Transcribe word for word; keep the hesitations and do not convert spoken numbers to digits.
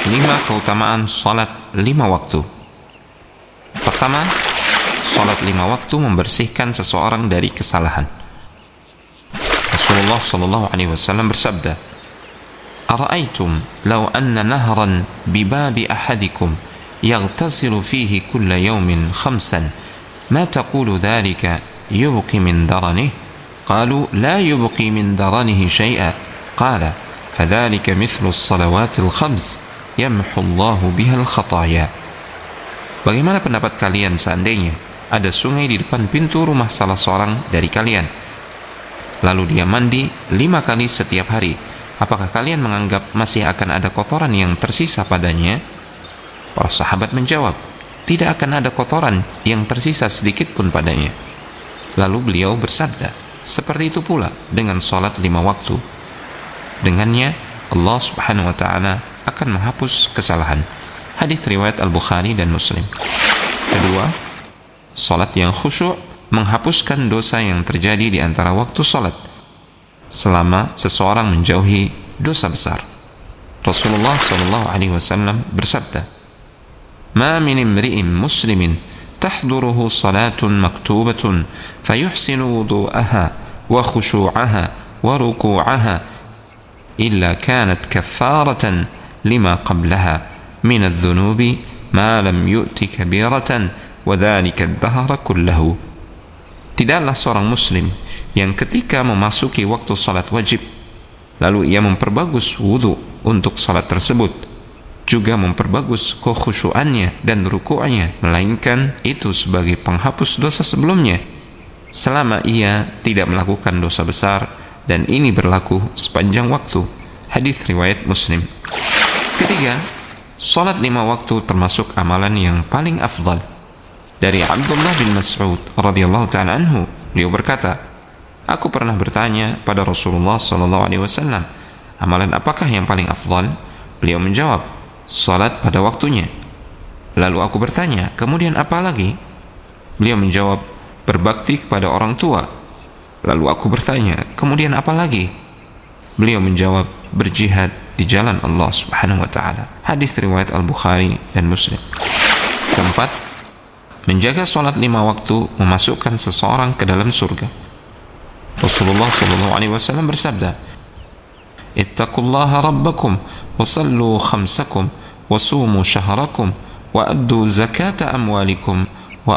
Lima keutamaan salat lima waktu. Pertama, salat lima waktu membersihkan seseorang dari kesalahan. Rasulullah sallallahu alaihi wasallam bersabda, "Ara'aitum law anna nahran bi babi ahadikum yaghtasilu fihi kulla yawmin khamsan ma taqulu dhalika yubqi min daranihi?" قالوا لا يبقي من درنه شيئا قال فذلك مثل الصلوات الخمس يمحو الله بها الخطايا. Bagaimana pendapat kalian seandainya ada sungai di depan pintu rumah salah seorang dari kalian, lalu dia mandi lima kali setiap hari? Apakah kalian menganggap masih akan ada kotoran yang tersisa padanya? Para sahabat menjawab, tidak akan ada kotoran yang tersisa sedikit pun padanya. Lalu beliau bersabda, seperti itu pula dengan salat lima waktu. Dengannya Allah subhanahu wa ta'ala akan menghapus kesalahan. Hadis riwayat Al-Bukhari dan Muslim. Kedua, salat yang khusyuk menghapuskan dosa yang terjadi di antara waktu salat selama seseorang menjauhi dosa besar. Rasulullah sallallahu alaihi wasallam bersabda, "Ma min imri'in muslimin tahduruhu salatun maktubatun fayuhsinu wudu'aha wa khushu'aha wa ruku'aha illa kanat kaffaratan lima qablaha min adh-dhunubi ma lam yu'ti kabiratan wa dhalika ad-dahra kullahu." Tidaklah seorang muslim yang ketika memasuki waktu salat wajib lalu ia memperbagus wudu untuk salat tersebut, juga memperbagus kekhusyuannya dan ruku'nya, melainkan itu sebagai penghapus dosa sebelumnya selama ia tidak melakukan dosa besar, dan ini berlaku sepanjang waktu. Hadis riwayat Muslim. Ketiga, salat lima waktu termasuk amalan yang paling afdal. Dari Abdullah bin Mas'ud radhiyallahu ta'ala anhu, beliau berkata, aku pernah bertanya pada Rasulullah sallallahu alaihi wasallam, amalan apakah yang paling afdal? Beliau menjawab, salat pada waktunya. Lalu aku bertanya, kemudian apa lagi? Beliau menjawab, berbakti kepada orang tua. Lalu aku bertanya, kemudian apa lagi? Beliau menjawab, berjihad di jalan Allah subhanahu wa ta'ala. Hadis riwayat Al-Bukhari dan Muslim. Keempat, menjaga salat lima waktu memasukkan seseorang ke dalam surga. Rasulullah sallallahu alaihi wasallam bersabda, ittaqullaha rabbakum wa sallu khamsakum wa sumu syahrakum wa addu zakata amwalikum